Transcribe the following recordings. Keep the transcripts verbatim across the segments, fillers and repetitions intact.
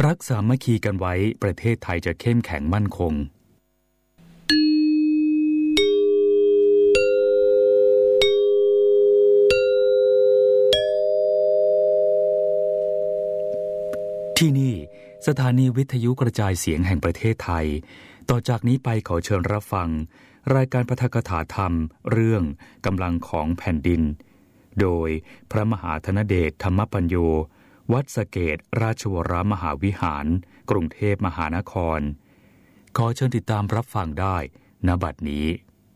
รักสามัคคีกันไว้ประเทศไทยจะเข้มแข็งมั่นคงที่นี่สถานีวิทยุกระจายเสียงแห่งประเทศไทยต่อจากนี้ไปขอเชิญรับฟังรายการปาฐกถาธรรมเรื่องกำลังของแผ่นดินโดยพระมหาธนเดชธรรมปัญโยวัดสะเกษราชวรมหาวิหารกรุงเทพมหานครขอเชิญติดตามรับฟังได้ณบัดนี้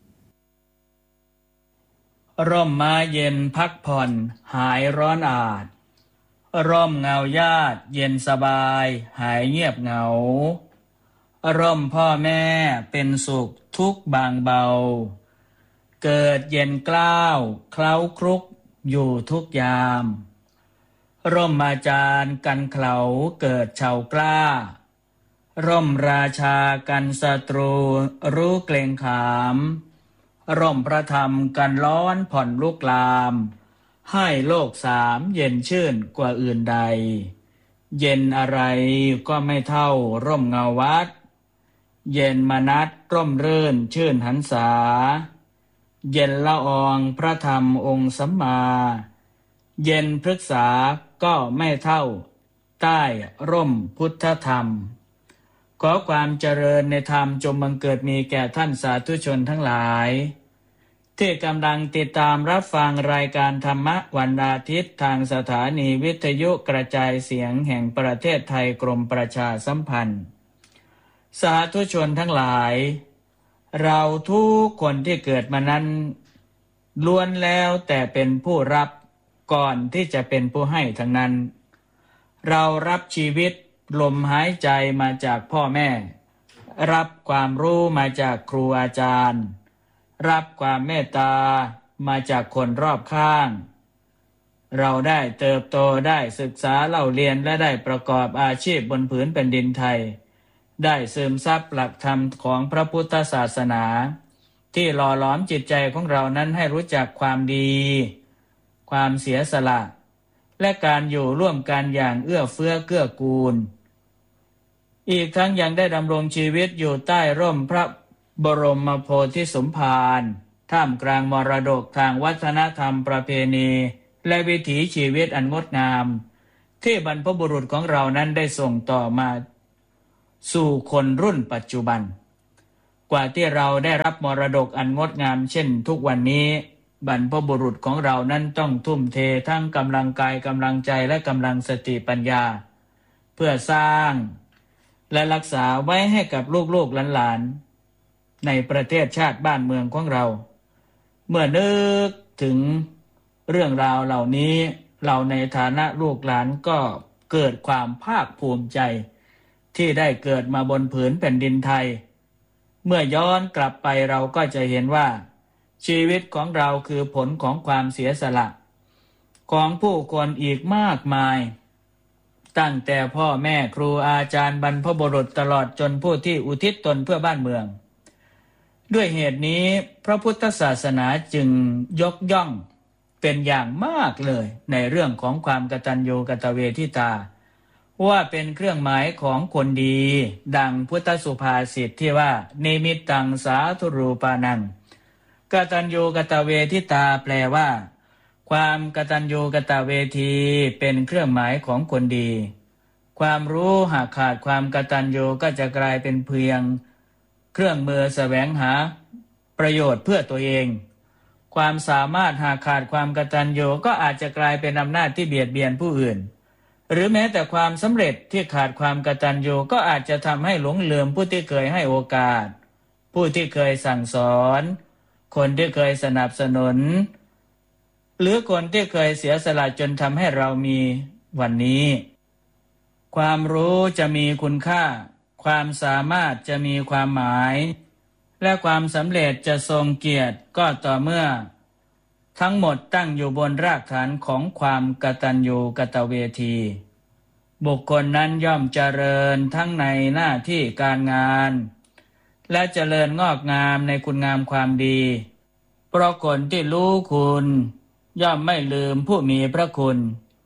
ร่มมาเย็นพักผ่อนหายร้อนอาดร่มเงาญาติเย็นสบายหายเงียบเหงาร่มพ่อแม่เป็นสุขทุกบางเบาเกิดเย็นกล้าวเคล้าครุกอยู่ทุกยามร่มอาจารย์กันเขลาเกิดเฉากล้าร่มราชากันศัตรูรู้เกรงขามร่มพระธรรมกันร้อนผ่อนลุกลามให้โลกสามเย็นชื่นกว่าอื่นใดเย็นอะไรก็ไม่เท่าร่มเงาวัดเย็นมนัสร่มรื่นชื่นหันษาเย็นละอองพระธรรมองค์สัมมาเย็นพฤกษาก็ไม่เท่าใต้ร่มพุทธธรรมขอความเจริญในธรรมจงบังเกิดมีแก่ท่านสาธุชนทั้งหลายที่กำลังติดตามรับฟังรายการธรรมะวันอาทิตย์ทางสถานีวิทยุกระจายเสียงแห่งประเทศไทยกรมประชาสัมพันธ์สาธุชนทั้งหลายเราทุกคนที่เกิดมานั้นล้วนแล้วแต่เป็นผู้รับก่อนที่จะเป็นผู้ให้ทั้งนั้นเรารับชีวิตลมหายใจมาจากพ่อแม่รับความรู้มาจากครูอาจารย์รับความเมตตามาจากคนรอบข้างเราได้เติบโตได้ศึกษาเล่าเรียนและได้ประกอบอาชีพบนผืนแผ่นดินไทยได้ซึมซับหลักธรรมของพระพุทธศาสนาที่หล่อหลอมจิตใจของเรานั้นให้รู้จักความดีความเสียสละและการอยู่ร่วมกันอย่างเอื้อเฟื้อเกื้อกูลอีกทั้งยังได้ดำรงชีวิตอยู่ใต้ร่มพระบรมโพธิสมภารท่ามกลางมรดกทางวัฒนธรรมประเพณีและวิถีชีวิตอันงดงามที่บรรพบุรุษของเรานั้นได้ส่งต่อมาสู่คนรุ่นปัจจุบันกว่าที่เราได้รับมรดกอันงดงามเช่นทุกวันนี้บรรพบุรุษของเรานั้นต้องทุ่มเททั้งกำลังกายกำลังใจและกำลังสติปัญญาเพื่อสร้างและรักษาไว้ให้กับลูกๆหลานๆในประเทศชาติบ้านเมืองของเราเมื่อนึกถึงเรื่องราวเหล่านี้เราในฐานะลูกหลานก็เกิดความภาคภูมิใจที่ได้เกิดมาบนผืนแผ่นดินไทยเมื่อย้อนกลับไปเราก็จะเห็นว่าชีวิตของเราคือผลของความเสียสละของผู้คนอีกมากมายตั้งแต่พ่อแม่ครูอาจารย์บรรพบุรุษตลอดจนผู้ที่อุทิศตนเพื่อบ้านเมืองด้วยเหตุนี้พระพุทธศาสนาจึงยกย่องเป็นอย่างมากเลยในเรื่องของความกตัญญูกตเวทิตาว่าเป็นเครื่องหมายของคนดีดังพุทธสุภาษิตที่ว่านิมิตตังสาธุรูปานังกตัญญูกตเวทิตาแปลว่าความกตัญญูกตเวทีเป็นเครื่องหมายของคนดีความรู้หากขาดความกตัญญูก็จะกลายเป็นเพียงเครื่องมือแสวงหาประโยชน์เพื่อตัวเองความสามารถหากขาดความกตัญญูก็อาจจะกลายเป็นอำนาจที่เบียดเบียนผู้อื่นหรือแม้แต่ความสำเร็จที่ขาดความกตัญญูก็อาจจะทำให้หลงลืมผู้ที่เคยให้โอกาสผู้ที่เคยสั่งสอนคนที่เคยสนับสนุนหรือคนที่เคยเสียสละจนทำให้เรามีวันนี้ความรู้จะมีคุณค่าความสามารถจะมีความหมายและความสำเร็จจะทรงเกียรติก็ต่อเมื่อทั้งหมดตั้งอยู่บนรากฐานของความกตัญญูกตเวทีบุคคลนั้นย่อมเจริญทั้งในหน้าที่การงานและเจริญงอกงามในคุณงามความดีเพราะคนที่รู้คุณย่อมไม่ลืมผู้มีพระคุณ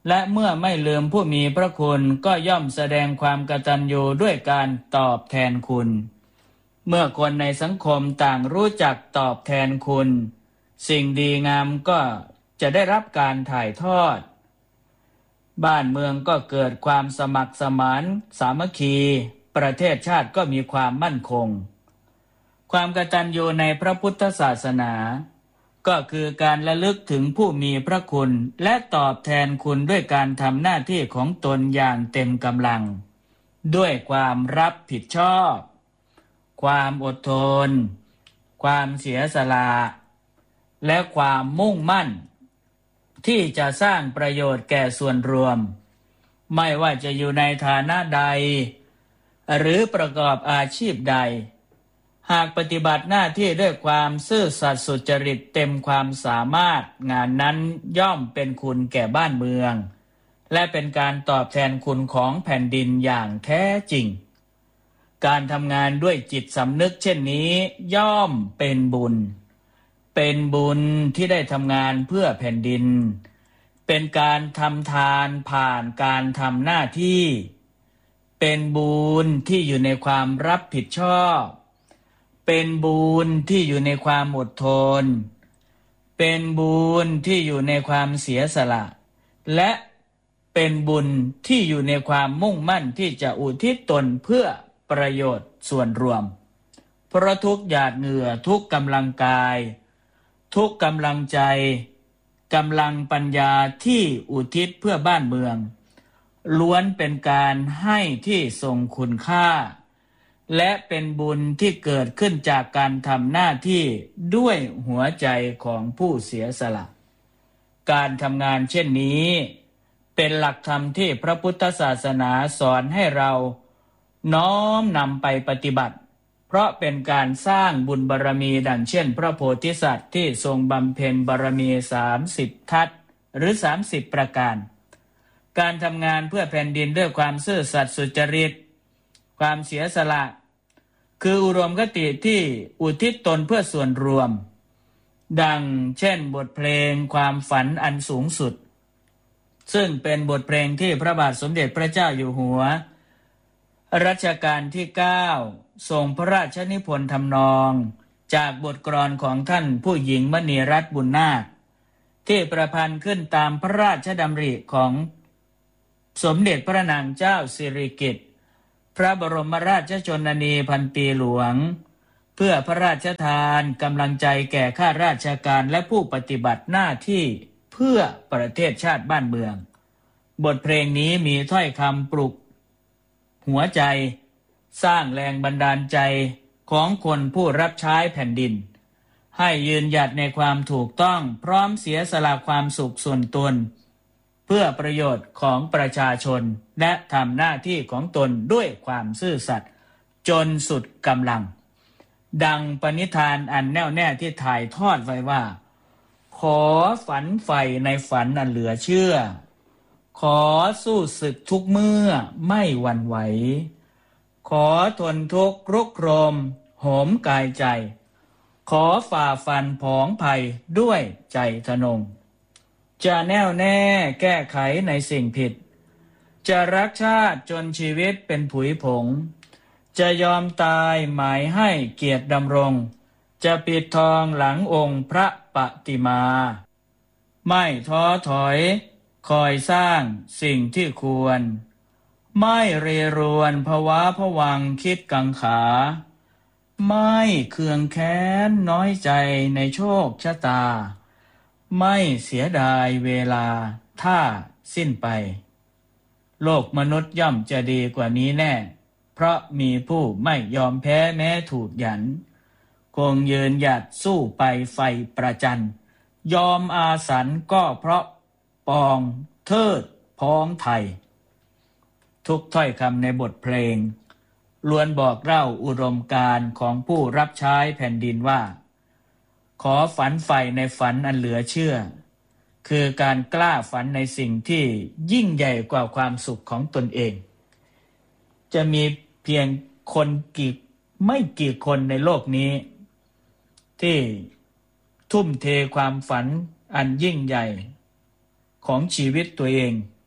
และเมื่อไม่ลืมผู้มีพระคุณก็ย่อมแสดงความกตัญญูด้วยการตอบแทนคุณเมื่อคนในสังคมต่างรู้จักตอบแทนคุณสิ่งดีงามก็จะได้รับการถ่ายทอดบ้านเมืองก็เกิดความสมัครสมานสามัคคีประเทศชาติก็มีความมั่นคงความกตัญญูในพระพุทธศาสนาก็คือการระลึกถึงผู้มีพระคุณและตอบแทนคุณด้วยการทำหน้าที่ของตนอย่างเต็มกำลังด้วยความรับผิดชอบความอดทนความเสียสละและความมุ่งมั่นที่จะสร้างประโยชน์แก่ส่วนรวมไม่ว่าจะอยู่ในฐานะใดหรือประกอบอาชีพใดหากปฏิบัติหน้าที่ด้วยความซื่อสัตย์สุจริตเต็มความสามารถงานนั้นย่อมเป็นคุณแก่บ้านเมืองและเป็นการตอบแทนคุณของแผ่นดินอย่างแท้จริงการทำงานด้วยจิตสำนึกเช่นนี้ย่อมเป็นบุญเป็นบุญที่ได้ทำงานเพื่อแผ่นดินเป็นการทำทานผ่านการทำหน้าที่เป็นบุญที่อยู่ในความรับผิดชอบเป็นบุญที่อยู่ในความอดทนเป็นบุญที่อยู่ในความเสียสละและเป็นบุญที่อยู่ในความมุ่งมั่นที่จะอุทิศตนเพื่อประโยชน์ส่วนรวมเพราะทุกหยาดเหงื่อทุกกำลังกายทุกกำลังใจกำลังปัญญาที่อุทิศเพื่อบ้านเมืองล้วนเป็นการให้ที่ทรงคุณค่าและเป็นบุญที่เกิดขึ้นจากการทำหน้าที่ด้วยหัวใจของผู้เสียสละการทำงานเช่นนี้เป็นหลักธรรมที่พระพุทธศาสนาสอนให้เราน้อมนำไปปฏิบัติเพราะเป็นการสร้างบุญบารมีดังเช่นพระโพธิสัตว์ที่ทรงบำเพ็ญบารมีสามสิบทัศน์หรือสามสิบประการการทำงานเพื่อแผ่นดินด้วยความซื่อสัตย์สุจริตความเสียสละคืออุดมคติที่อุทิศตนเพื่อส่วนรวมดังเช่นบทเพลงความฝันอันสูงสุดซึ่งเป็นบทเพลงที่พระบาทสมเด็จพระเจ้าอยู่หัวรัชกาลที่เก้าทรงพระราชนิพนธ์ทำนองจากบทกลอนของท่านผู้หญิงมณีรัตน์บุญนาคที่ประพันธ์ขึ้นตามพระราชดำริของสมเด็จพระนางเจ้าสิริกิติ์พระบรมราชชนนีพันปีหลวงเพื่อพระราชทานกำลังใจแก่ข้าราชการและผู้ปฏิบัติหน้าที่เพื่อประเทศชาติบ้านเมืองบทเพลงนี้มีถ้อยคำปลุกหัวใจสร้างแรงบันดาลใจของคนผู้รับใช้แผ่นดินให้ยืนหยัดในความถูกต้องพร้อมเสียสละความสุขส่วนตนเพื่อประโยชน์ของประชาชนและทำหน้าที่ของตนด้วยความซื่อสัตย์จนสุดกำลังดังปณิธานอันแน่วแน่ที่ถ่ายทอดไว้ว่าขอฝันใฝ่ในฝันอันเหลือเชื่อขอสู้ศึกทุกเมื่อไม่หวั่นไหวขอทนทุกข์รุกโรมโหมกายใจขอฝ่าฟันผองภัยด้วยใจทะนงจะแน่วแน่แก้ไขในสิ่งผิดจะรักชาติจนชีวิตเป็นผุยผงจะยอมตายหมายให้เกียรติดำรงจะปิดทองหลังองค์พระปฏิมาไม่ท้อถอยคอยสร้างสิ่งที่ควรไม่เรรวนภวะผวังคิดกังขาไม่เคืองแค้นน้อยใจในโชคชะตาไม่เสียดายเวลาถ้าสิ้นไปโลกมนุษย์ย่อมจะดีกว่านี้แน่เพราะมีผู้ไม่ยอมแพ้แม้ถูกหยันคงยืนหยัดสู้ไปไฟประจันยอมอาสันก็เพราะปองเทิดพ้องไทยทุกถ้อยคำในบทเพลงล้วนบอกเล่าอุดมการณ์ของผู้รับใช้แผ่นดินว่าขอฝันใฝ่ในฝันอันเหลือเชื่อคือการกล้าฝันในสิ่งที่ยิ่งใหญ่กว่าความสุขของตนเองจะมีเพียงคนกี่ไม่กี่คนในโลกนี้ที่ทุ่มเทความฝันอันยิ่งใหญ่ของชีวิตตัวเอง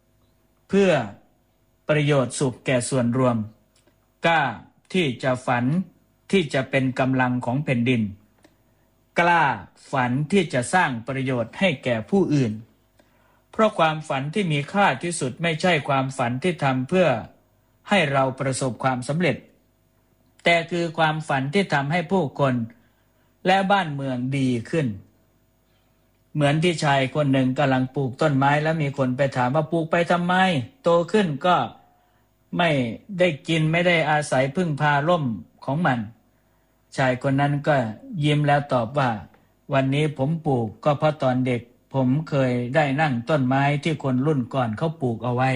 เพื่อประโยชน์สุขแก่ส่วนรวมกล้าที่จะฝันที่จะเป็นกำลังของแผ่นดินกล้าฝันที่จะสร้างประโยชน์ให้แก่ผู้อื่นเพราะความฝันที่มีค่าที่สุดไม่ใช่ความฝันที่ทำเพื่อให้เราประสบความสำเร็จแต่คือความฝันที่ทำให้ผู้คนและบ้านเมืองดีขึ้นเหมือนที่ชายคนหนึ่งกำลังปลูกต้นไม้แล้วมีคนไปถามว่าปลูกไปทำไมโตขึ้นก็ไม่ได้กินไม่ได้อาศัยพึ่งพาร่มของมันชายคนนั้นก็ยิ้มแล้วตอบว่าวันนี้ผมปลูกก็เพราะตอนเด็กผมเคยได้นั่งต้นไม้ที่คนรุ่นก่อนเขาปลูกเอาไว้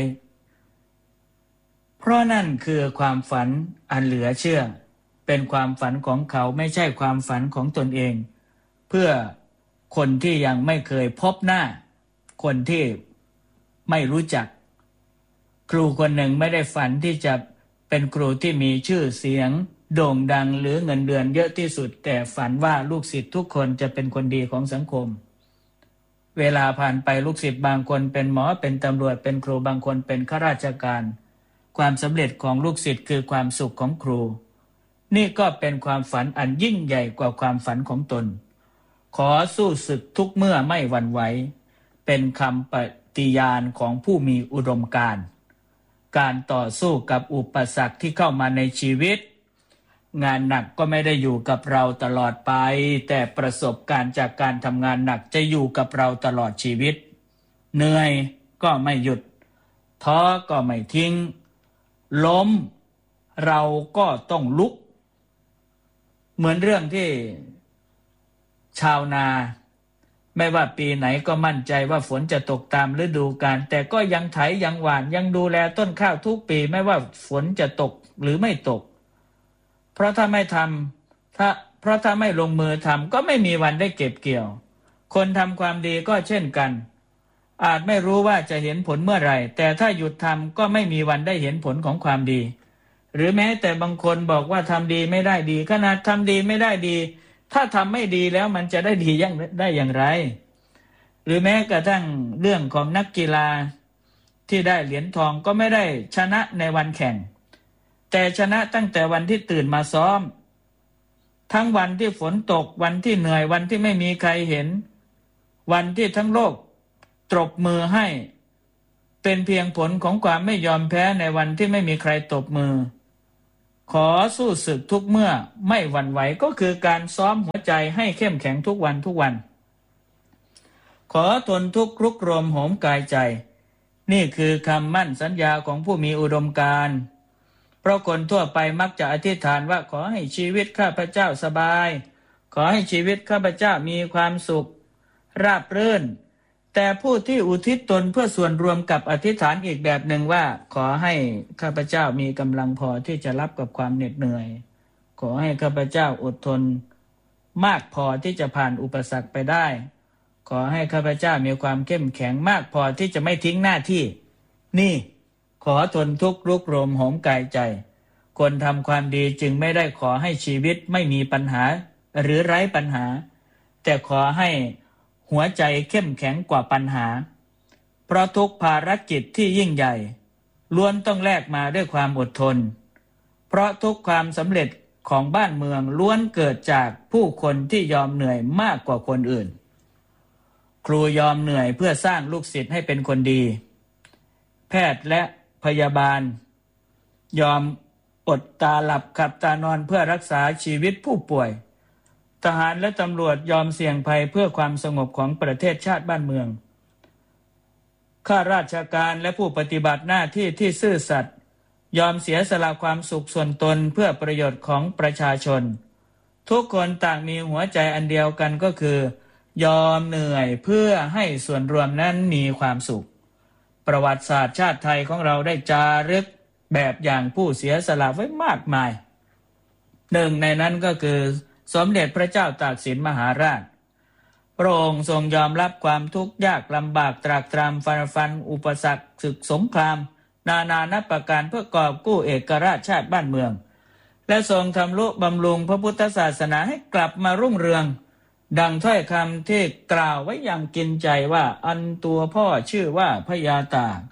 เพราะนั่นคือความฝันอันเหลือเชื่อเป็นความฝันของเขาไม่ใช่ความฝันของตนเองเพื่อคนที่ยังไม่เคยพบหน้าคนที่ไม่รู้จักครูคนหนึ่งไม่ได้ฝันที่จะเป็นครูที่มีชื่อเสียงโด่งดังหรือเงินเดือนเยอะที่สุดแต่ฝันว่าลูกศิษย์ทุกคนจะเป็นคนดีของสังคมเวลาผ่านไปลูกศิษย์บางคนเป็นหมอเป็นตำรวจเป็นครูบางคนเป็นข้าราชการความสำเร็จของลูกศิษย์คือความสุขของครูนี่ก็เป็นความฝันอันยิ่งใหญ่กว่าความฝันของตนขอสู้ศึกทุกเมื่อไม่หวั่นไหวเป็นคำปฏิญาณของผู้มีอุดมการณ์การต่อสู้กับอุปสรรคที่เข้ามาในชีวิตงานหนักก็ไม่ได้อยู่กับเราตลอดไปแต่ประสบการณ์จากการทำงานหนักจะอยู่กับเราตลอดชีวิตเหนื่อยก็ไม่หยุดท้อก็ไม่ทิ้งล้มเราก็ต้องลุกเหมือนเรื่องที่ชาวนาไม่ว่าปีไหนก็มั่นใจว่าฝนจะตกตามฤดูกาลแต่ก็ยังไถยังหว่านยังดูแลต้นข้าวทุกปีไม่ว่าฝนจะตกหรือไม่ตกเพราะถ้าไม่ทำถ้าเพราะถ้าไม่ลงมือทำก็ไม่มีวันได้เก็บเกี่ยวคนทำความดีก็เช่นกันอาจไม่รู้ว่าจะเห็นผลเมื่อไหร่แต่ถ้าหยุดทำก็ไม่มีวันได้เห็นผลของความดีหรือแม้แต่บางคนบอกว่าทำดีไม่ได้ดีขนาดทำดีไม่ได้ดีถ้าทำไม่ดีแล้วมันจะได้ดียังได้อย่างไรหรือแม้กระทั่งเรื่องของนักกีฬาที่ได้เหรียญทองก็ไม่ได้ชนะในวันแข่งแต่ชนะตั้งแต่วันที่ตื่นมาซ้อมทั้งวันที่ฝนตกวันที่เหนื่อยวันที่ไม่มีใครเห็นวันที่ทั้งโลกตบมือให้เป็นเพียงผลของความไม่ยอมแพ้ในวันที่ไม่มีใครตบมือขอสู้ศึกทุกเมื่อไม่หวั่นไหวก็คือการซ้อมหัวใจให้เข้มแข็งทุกวันทุกวันขอทนทุกข์รุกรมโหมกายใจนี่คือคำมั่นสัญญาของผู้มีอุดมการณ์เพราะคนทั่วไปมักจะอธิษฐานว่าขอให้ชีวิตข้าพเจ้าสบายขอให้ชีวิตข้าพเจ้ามีความสุขราบรื่นแต่ผู้ที่อุทิศตนเพื่อส่วนรวมกับอธิษฐานอีกแบบหนึ่งว่าขอให้ข้าพเจ้ามีกำลังพอที่จะรับกับความเหน็ดเหนื่อยขอให้ข้าพเจ้าอดทนมากพอที่จะผ่านอุปสรรคไปได้ขอให้ข้าพเจ้ามีความเข้มแข็งมากพอที่จะไม่ทิ้งหน้าที่นี่ขอทนทุกข์รุกรมโหมกายใจคนทำความดีจึงไม่ได้ขอให้ชีวิตไม่มีปัญหาหรือไร้ปัญหาแต่ขอให้หัวใจเข้มแข็งกว่าปัญหาเพราะทุกภารกิจที่ยิ่งใหญ่ล้วนต้องแลกมาด้วยความอดทนเพราะทุกความสำเร็จของบ้านเมืองล้วนเกิดจากผู้คนที่ยอมเหนื่อยมากกว่าคนอื่นครูยอมเหนื่อยเพื่อสร้างลูกศิษย์ให้เป็นคนดีแพทย์และพยาบาลยอมอดตาหลับขับตานอนเพื่อรักษาชีวิตผู้ป่วยทหารและตำรวจยอมเสี่ยงภัยเพื่อความสงบของประเทศชาติบ้านเมืองข้าราชการและผู้ปฏิบัติหน้าที่ที่ซื่อสัตย์ยอมเสียสละความสุขส่วนตนเพื่อประโยชน์ของประชาชนทุกคนต่างมีหัวใจอันเดียวกันก็คือยอมเหนื่อยเพื่อให้ส่วนรวมนั้นมีความสุขประวัติศาสตร์ชาติไทยของเราได้จารึกแบบอย่างผู้เสียสละไว้มากมายหนึ่งในนั้นก็คือสมเด็จพระเจ้าตากสินมหาราชพระองค์ทรงยอมรับความทุกข์ยากลำบากตรากตรำฟันฟันอุปสรรคศึกสงครามนานานับประการเพื่อกอบกู้เอกราชชาติบ้านเมืองและทรงทำนุบำรุงพระพุทธศาสนาให้กลับมารุ่งเรืองดังถ้อยคำที่กล่าวไว้อย่างกินใจว่าอันตัวพ่อชื่อว่าพญาตาก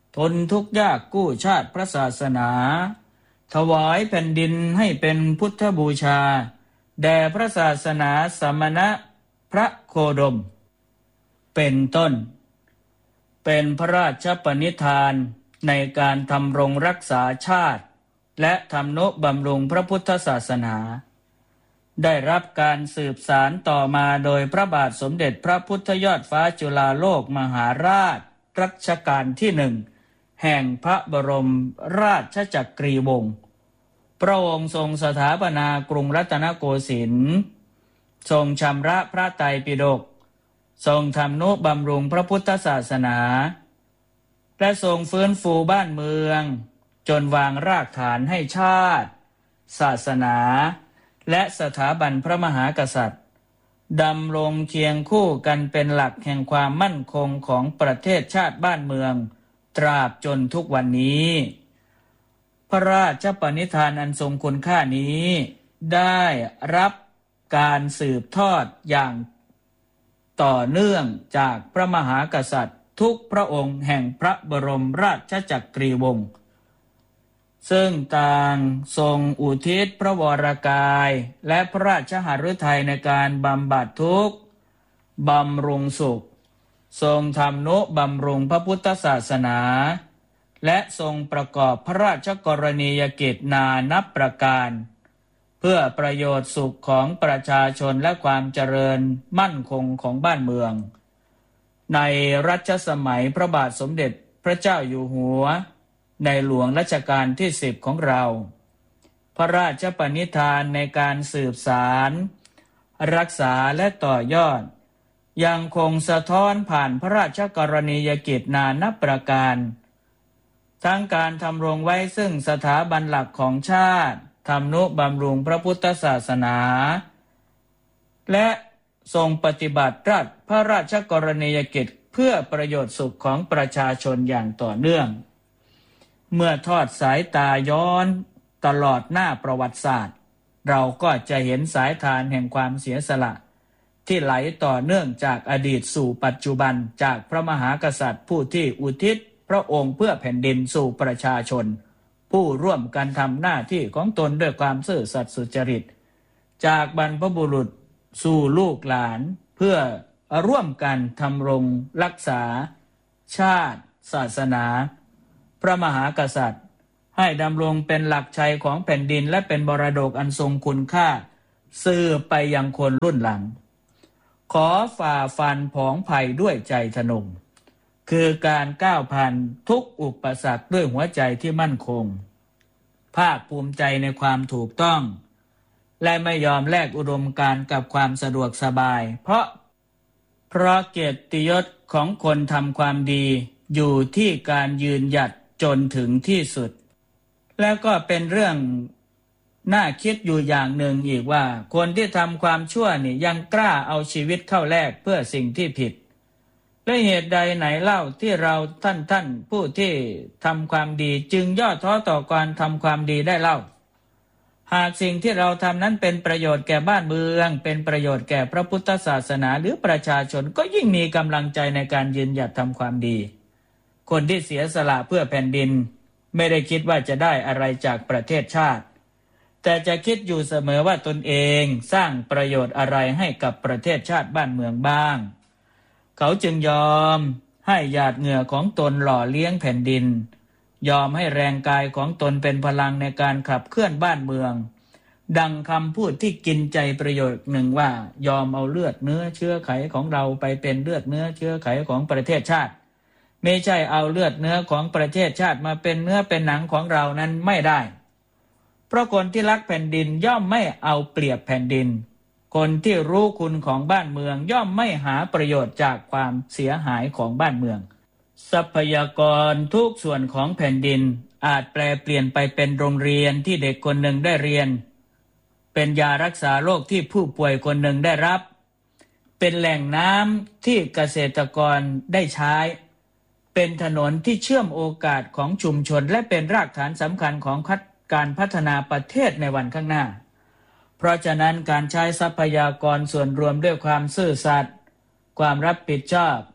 ทนทุกข์ยากกู้ชาติพระศาสนาถวายแผ่นดินให้เป็นพุทธบูชาแด่พระศาสนาสมณะพระโคดมเป็นต้นเป็นพระราชปณิธานในการทำรงรักษาชาติและทำนุบำรุงพระพุทธศาสนาได้รับการสืบสานต่อมาโดยพระบาทสมเด็จพระพุทธยอดฟ้าจุฬาโลกมหาราชรัชกาลที่หนึ่งแห่งพระบรมราชจักรีวงศ์พระองค์ทรงสถาปนากรุงรัตนโกสินทร์ทรงชำระพระไตรปิฎกทรงทำนุบำรุงพระพุทธศาสนาและทรงฟื้นฟูบ้านเมืองจนวางรากฐานให้ชาติศาสนาและสถาบันพระมหากษัตริย์ดำรงเคียงคู่กันเป็นหลักแห่งความมั่นคงของประเทศชาติบ้านเมืองตราบจนทุกวันนี้พระราชปณิธานอันทรงคุณค่านี้ได้รับการสืบทอดอย่างต่อเนื่องจากพระมหากษัตริย์ทุกพระองค์แห่งพระบรมราชจักรีวงศ์ซึ่งต่างทรงอุทิศพระวรกายและพระราชหฤทัยในการบำบัดทุกข์บำรุงสุขทรงทำนุบำรุงพระพุทธศาสนาและทรงประกอบพระราชกรณียกิจนานับประการเพื่อประโยชน์สุขของประชาชนและความเจริญมั่นคงของบ้านเมืองในรัชสมัยพระบาทสมเด็จพระเจ้าอยู่หัวในหลวงรัชกาลที่สิบของเราพระราชปณิธานในการสืบสารรักษาและต่อยอดยังคงสะท้อนผ่านพระราชกรณียกิจนานับประการทั้งการทำรงไว้ซึ่งสถาบันหลักของชาติทำนุบำรุงพระพุทธศาสนาและทรงปฏิบัติราชพระราชกรณียกิจเพื่อประโยชน์สุขของประชาชนอย่างต่อเนื่องเมื่อทอดสายตาย้อนตลอดหน้าประวัติศาสตร์เราก็จะเห็นสายทานแห่งความเสียสละที่ไหลต่อเนื่องจากอดีตสู่ปัจจุบันจากพระมหากษัตริย์ผู้ที่อุทิศพระองค์เพื่อแผ่นดินสู่ประชาชนผู้ร่วมกันทำหน้าที่ของตนด้วยความซื่อสัตย์สุจริตจากบรรพบุรุษสู่ลูกหลานเพื่อร่วมกันทำรงรักษาชาติศาสนาพระมหากษัตริย์ให้ดำรงเป็นหลักชัยของแผ่นดินและเป็นมรดกอันทรงคุณค่าสืบไปยังคนรุ่นหลังขอฝ่าฟันผองภัยด้วยใจทะนงคือการก้าวผ่านทุกอุปสรรคด้วยหัวใจที่มั่นคงภาคภูมิใจในความถูกต้องและไม่ยอมแลกอุดมการณ์กับความสะดวกสบายเพราะเพราะเกียรติยศของคนทำความดีอยู่ที่การยืนหยัดจนถึงที่สุดแล้วก็เป็นเรื่องน่าคิดอยู่อย่างหนึ่งอีกว่าคนที่ทำความชั่วนี่ยังกล้าเอาชีวิตเข้าแลกเพื่อสิ่งที่ผิดและเหตุใดไหนเล่าที่เราท่านท่านผู้ที่ทำความดีจึงย่อท้อต่อการทำความดีได้เล่าหากสิ่งที่เราทำนั้นเป็นประโยชน์แก่บ้านเมืองเป็นประโยชน์แก่พระพุทธศาสนาหรือประชาชนก็ยิ่งมีกำลังใจในการยืนหยัดทำความดีคนที่เสียสละเพื่อแผ่นดินไม่ได้คิดว่าจะได้อะไรจากประเทศชาติแต่จะคิดอยู่เสมอว่าตนเองสร้างประโยชน์อะไรให้กับประเทศชาติบ้านเมืองบ้างเขาจึงยอมให้หยาดเหงื่อของตนหล่อเลี้ยงแผ่นดินยอมให้แรงกายของตนเป็นพลังในการขับเคลื่อนบ้านเมืองดังคำพูดที่กินใจประโยชน์หนึ่งว่ายอมเอาเลือดเนื้อเชื้อไขของเราไปเป็นเลือดเนื้อเชื้อไขของประเทศชาติไม่ใช่เอาเลือดเนื้อของประเทศชาติมาเป็นเนื้อเป็นหนังของเรานั้นไม่ได้เพราะคนที่รักแผ่นดินย่อมไม่เอาเปรียบแผ่นดินคนที่รู้คุณของบ้านเมืองย่อมไม่หาประโยชน์จากความเสียหายของบ้านเมืองทรัพยากรทุกส่วนของแผ่นดินอาจแปลเปลี่ยนไปเป็นโรงเรียนที่เด็กคนหนึ่งได้เรียนเป็นยารักษาโรคที่ผู้ป่วยคนหนึ่งได้รับเป็นแหล่งน้ำที่เกษตรกรได้ใช้เป็นถนนที่เชื่อมโอกาสของชุมชนและเป็นรากฐานสำคัญของการพัฒนาประเทศในวันข้างหน้าเพราะฉะนั้นการใช้ทรัพยากรส่วนรวมด้วยความซื่อสัตย์ความรับผิดชอบ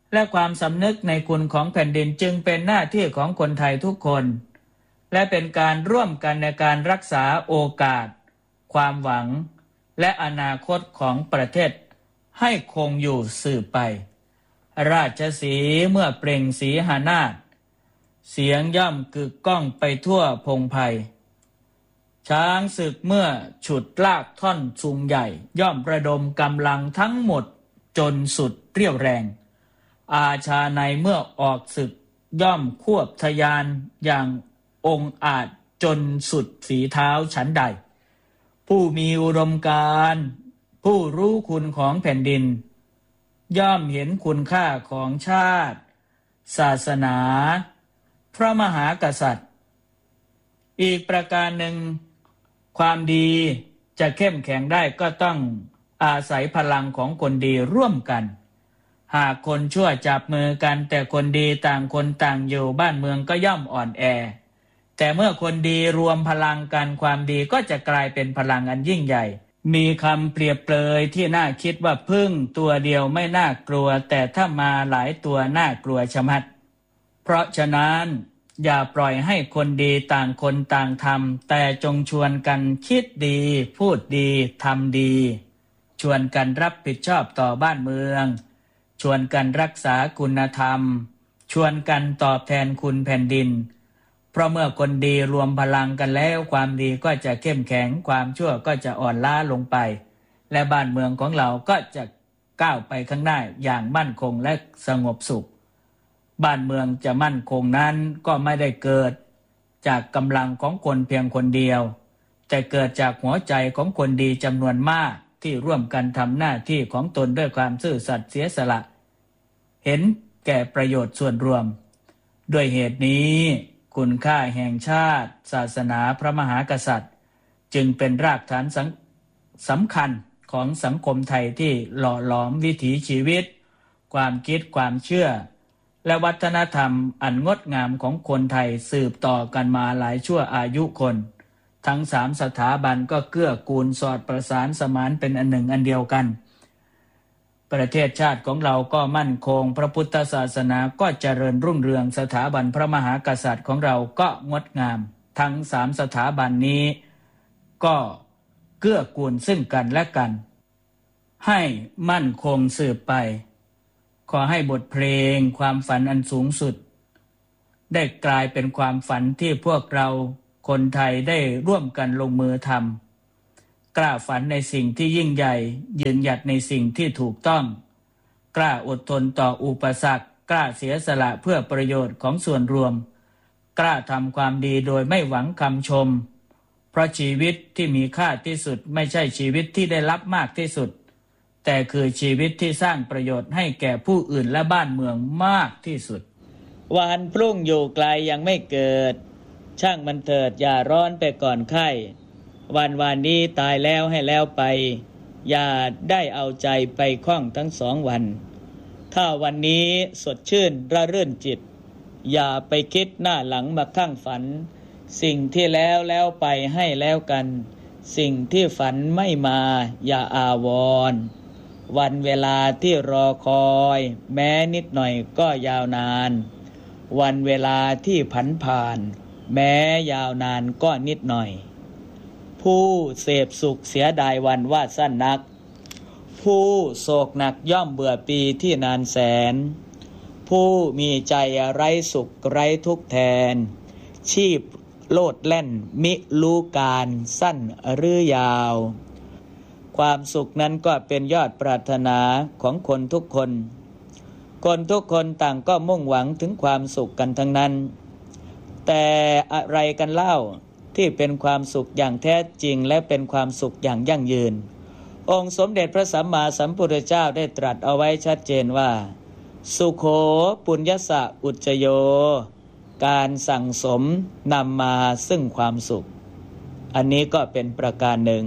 และความสำนึกในคุณของแผ่นดินจึงเป็นหน้าที่ของคนไทยทุกคนและเป็นการร่วมกันในการรักษาโอกาสความหวังและอนาคตของประเทศให้คงอยู่สืบไปราชสีห์เมื่อเปล่งสีหนาฏเสียงย่อมกึกก้องไปทั่วพงไพรช้างศึกเมื่อฉุดลากท่อนสูงใหญ่ย่อมระดมกำลังทั้งหมดจนสุดเรี่ยวแรงอาชาในเมื่อออกศึกย่อมควบทะยานอย่างองอาจจนสุดฝีเท้าฉันใดผู้มีอุดมการณ์ผู้รู้คุณของแผ่นดินย่อมเห็นคุณค่าของชาติศาสนาพระมหากษัตริย์อีกประการหนึ่งความดีจะเข้มแข็งได้ก็ต้องอาศัยพลังของคนดีร่วมกันหากคนชั่วจับมือกันแต่คนดีต่างคนต่างอยู่บ้านเมืองก็ย่อมอ่อนแอแต่เมื่อคนดีรวมพลังกันความดีก็จะกลายเป็นพลังอันยิ่งใหญ่มีคำเปรียบเปรยที่น่าคิดว่าพึ่งตัวเดียวไม่น่ากลัวแต่ถ้ามาหลายตัวน่ากลัวชะมัดเพราะฉะนั้นอย่าปล่อยให้คนดีต่างคนต่างทำแต่จงชวนกันคิดดีพูดดีทำดีชวนกันรับผิดชอบต่อบ้านเมืองชวนกันรักษาคุณธรรมชวนกันตอบแทนคุณแผ่นดินเพราะเมื่อคนดีรวมพลังกันแล้วความดีก็จะเข้มแข็งความชั่วก็จะอ่อนล้าลงไปและบ้านเมืองของเราก็จะก้าวไปข้างหน้าอย่างมั่นคงและสงบสุขบ้านเมืองจะมั่นคงนั้นก็ไม่ได้เกิดจากกำลังของคนเพียงคนเดียวแต่เกิดจากหัวใจของคนดีจำนวนมากที่ร่วมกันทำหน้าที่ของตนด้วยความซื่อสัตย์เสียสละเห็นแก่ประโยชน์ส่วนรวมด้วยเหตุนี้คุณค่าแห่งชาติศาสนาพระมหากษัตริย์จึงเป็นรากฐานสำคัญของสังคมไทยที่หล่อหลอมวิถีชีวิตความคิดความเชื่อและวัฒนธรรมอันงดงามของคนไทยสืบต่อกันมาหลายชั่วอายุคนทั้งสามสถาบันก็เกื้อกูลสอดประสานสมานเป็นอันหนึ่งอันเดียวกันประเทศชาติของเราก็มั่นคงพระพุทธศาสนาก็เจริญรุ่งเรืองสถาบันพระมหากษัตริย์ของเราก็งดงามทั้งสามสถาบันนี้ก็เกื้อกูลซึ่งกันและกันให้มั่นคงสืบไปขอให้บทเพลงความฝันอันสูงสุดได้กลายเป็นความฝันที่พวกเราคนไทยได้ร่วมกันลงมือทำกล้าฝันในสิ่งที่ยิ่งใหญ่ยืนหยัดในสิ่งที่ถูกต้องกล้าอดทนต่ออุปสรรคกล้าเสียสละเพื่อประโยชน์ของส่วนรวมกล้าทำความดีโดยไม่หวังคำชมเพราะชีวิตที่มีค่าที่สุดไม่ใช่ชีวิตที่ได้รับมากที่สุดแต่คือชีวิตที่สร้างประโยชน์ให้แก่ผู้อื่นและบ้านเมืองมากที่สุดวันพรุ่งอยู่ไกลยังไม่เกิดช่างมันเถิดอย่าร้อนไปก่อนไข้วันวานนี้ตายแล้วให้แล้วไปอย่าได้เอาใจไปคล้องทั้งสองวันถ้าวันนี้สดชื่นระรื่นจิตอย่าไปคิดหน้าหลังมาข้างฝันสิ่งที่แล้วแล้วไปให้แล้วกันสิ่งที่ฝันไม่มาอย่าอาวรณ์วันเวลาที่รอคอยแม้นิดหน่อยก็ยาวนานวันเวลาที่ผันผ่านแม้ยาวนานก็นิดหน่อยผู้เสพสุขเสียดายวันว่าสั้นนักผู้โศกหนักย่อมเบื่อปีที่นานแสนผู้มีใจไร้สุขไร้ทุกข์แทนชีพโลดแล่นมิรู้การสั้นหรือยาวความสุขนั้นก็เป็นยอดปรารถนาของคนทุกคนคนทุกคนต่างก็มุ่งหวังถึงความสุขกันทั้งนั้นแต่อะไรกันเล่าที่เป็นความสุขอย่างแท้จริงและเป็นความสุขอย่างยั่งยืนองค์สมเด็จพระสัมมาสัมพุทธเจ้าได้ตรัสเอาไว้ชัดเจนว่าสุโขปุญญสะอุจจโยการสั่งสมนำมาซึ่งความสุขอันนี้ก็เป็นประการหนึ่ง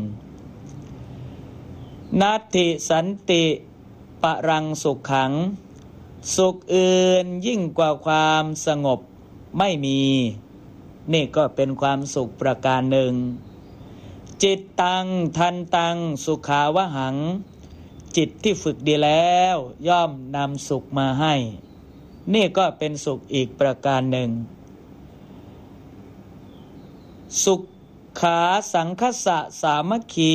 นัตถิสันติปรังสุขขังสุขอื่นยิ่งกว่าความสงบไม่มีนี่ก็เป็นความสุขประการหนึ่งจิตตังทันตังสุขาวหังจิตที่ฝึกดีแล้วย่อมนำสุขมาให้นี่ก็เป็นสุขอีกประการหนึ่งสุขขาสังคสะสามัคคี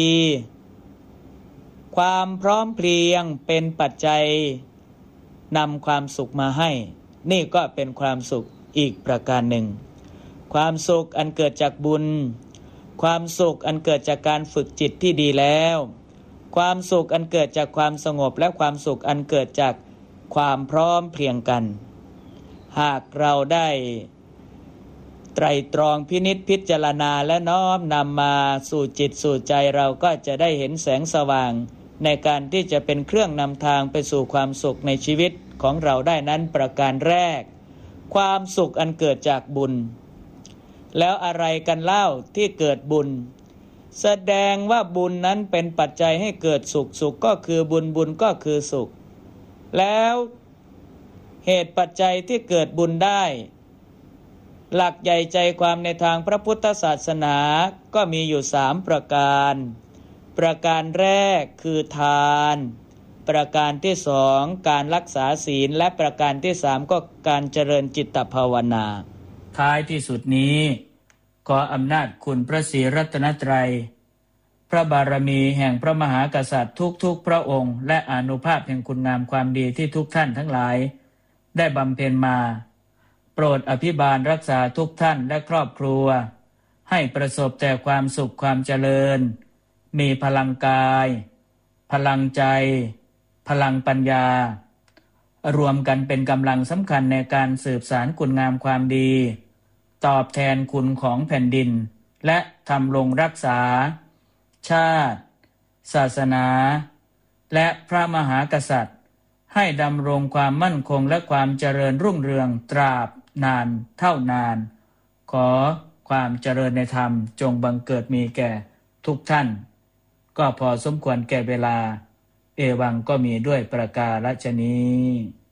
ความพร้อมเพรียงเป็นปัจจัยนำความสุขมาให้นี่ก็เป็นความสุขอีกประการหนึ่งความสุขอันเกิดจากบุญความสุขอันเกิดจากการฝึกจิตที่ดีแล้วความสุขอันเกิดจากความสงบและความสุขอันเกิดจากความพร้อมเพรียงกันหากเราได้ไตรตรองพินิจพิจารณาและน้อมนำมาสู่จิตสู่ใจเราก็จะได้เห็นแสงสว่างในการที่จะเป็นเครื่องนำทางไปสู่ความสุขในชีวิตของเราได้นั้นประการแรกความสุขอันเกิดจากบุญแล้วอะไรกันเล่าที่เกิดบุญแสดงว่าบุญนั้นเป็นปัจจัยให้เกิดสุขสุขก็คือบุญบุญก็คือสุขแล้วเหตุปัจจัยที่เกิดบุญได้หลักใหญ่ใจความในทางพระพุทธศาสนาก็มีอยู่สามประการประการแรกคือทานประการที่สองการรักษาศีลและประการที่สามก็การเจริญจิตภาวนาท้ายที่สุดนี้ขออำนาจคุณพระศรีรัตนตรัยพระบารมีแห่งพระมหากษัตริย์ทุกๆพระองค์และอานุภาพแห่งคุณงามความดีที่ทุกท่านทั้งหลายได้บำเพ็ญมาโปรดอภิบาลรักษาทุกท่านและครอบครัวให้ประสบแต่ความสุขความเจริญมีพลังกายพลังใจพลังปัญญารวมกันเป็นกำลังสำคัญในการสืบสานคุณงามความดีตอบแทนคุณของแผ่นดินและทำรงรักษาชาติศาสนาและพระมหากษัตริย์ให้ดำรงความมั่นคงและความเจริญรุ่งเรืองตราบนานเท่านานขอความเจริญในธรรมจงบังเกิดมีแก่ทุกท่านก็พอสมควรแก่เวลาเอวังก็มีด้วยประการฉะนี้